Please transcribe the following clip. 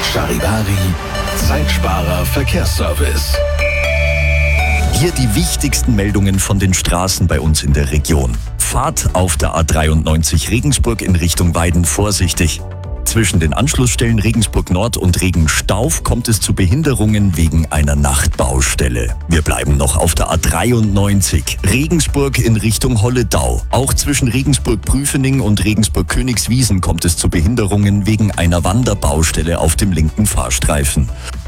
Charivari, Zeitsparer Verkehrsservice. Hier die wichtigsten Meldungen von den Straßen bei uns in der Region. Fahrt auf der A93 Regensburg in Richtung Weiden vorsichtig. Zwischen den Anschlussstellen Regensburg Nord und Regenstauf kommt es zu Behinderungen wegen einer Nachtbaustelle. Wir bleiben noch auf der A93. Regensburg in Richtung Holledau. Auch zwischen Regensburg-Prüfening und Regensburg-Königswiesen kommt es zu Behinderungen wegen einer Wanderbaustelle auf dem linken Fahrstreifen.